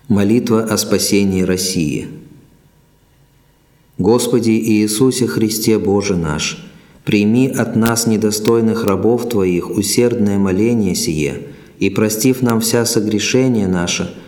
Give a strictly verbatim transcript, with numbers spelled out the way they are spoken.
Молитва о спасении России. Господи Иисусе Христе Боже наш, прими от нас, недостойных рабов Твоих, усердное моление сие, и, простив нам вся согрешения наши,